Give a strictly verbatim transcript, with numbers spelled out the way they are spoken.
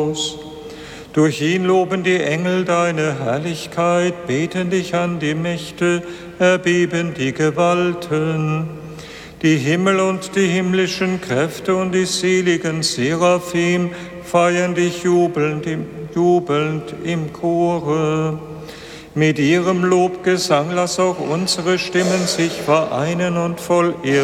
Durch ihn loben die Engel deine Herrlichkeit, beten dich an die Mächte, erbeben die Gewalten. Die Himmel und die himmlischen Kräfte und die seligen Seraphim feiern dich jubelnd im, jubelnd im Chore. Mit ihrem Lobgesang lass auch unsere Stimmen sich vereinen und voll Ehr